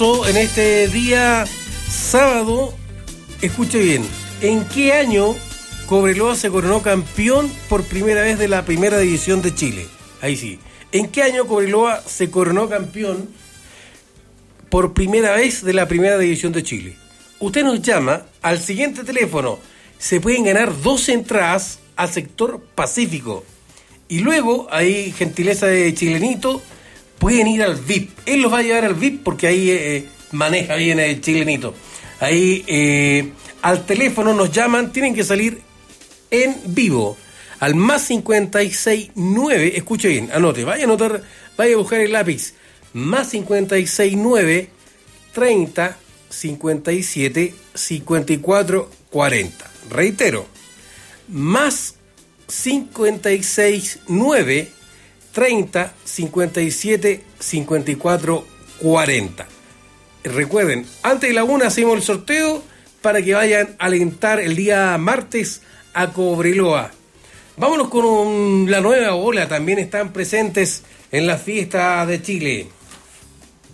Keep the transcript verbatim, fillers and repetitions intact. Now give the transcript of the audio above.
En este día sábado, escuche bien, ¿en qué año Cobreloa se coronó campeón por primera vez de la Primera División de Chile? Ahí sí. ¿En qué año Cobreloa se coronó campeón por primera vez de la Primera División de Chile? Usted nos llama al siguiente teléfono. Se pueden ganar dos entradas al sector Pacífico. Y luego, ahí, gentileza de Chilenito, pueden ir al V I P. Él los va a llevar al V I P porque ahí eh, maneja bien el Chilenito. Ahí eh, al teléfono nos llaman, tienen que salir en vivo. Al más cincuenta y seis nueve, escuche bien, anote, vaya a anotar, vaya a buscar el lápiz. Más cincuenta y seis nueve, treinta, cincuenta y siete, cincuenta y cuatro, cuarenta. Reitero, más cincuenta y seis nueve, treinta, cincuenta y siete, cincuenta y cuatro, cuarenta. Recuerden, antes de la una hacemos el sorteo para que vayan a alentar el día martes a Cobreloa. Vámonos con un, la nueva ola, también están presentes en la fiesta de Chile.